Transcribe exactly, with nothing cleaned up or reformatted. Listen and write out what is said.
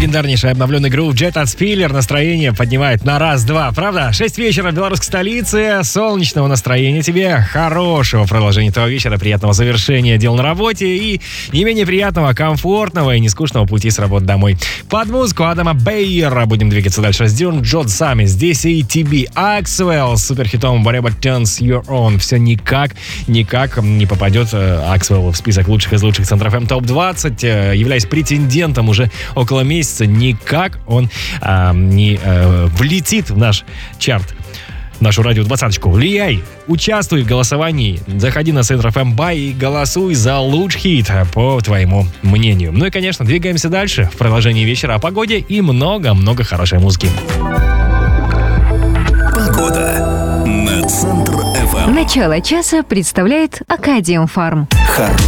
легендарнейший обновленный грув Jet от Spiller настроение поднимает на раз-два, правда? шесть вечера в белорусской столице, солнечного настроения тебе, хорошего продолжения этого вечера, приятного завершения дел на работе и не менее приятного, комфортного и нескучного пути с работы домой. Под музыку Адама Бейера будем двигаться дальше с Дюрн Джод Сами, здесь и ти би Axwell с суперхитом Whatever Turns Your On. Все никак, никак не попадет Axwell в список лучших из лучших Центр эф эм топ двадцать, являясь претендентом уже около месяца, никак он а, не а, влетит в наш чарт, нашу радио двадцаточку. Влияй, участвуй в голосовании, заходи на Центр эф эм Бай и голосуй за лучший хит по твоему мнению. Ну и, конечно, двигаемся дальше в продолжении вечера о погоде и много-много хорошей музыки. Погода на Центр эф эм. Начало часа представляет Акадиум Фарм. Хорошая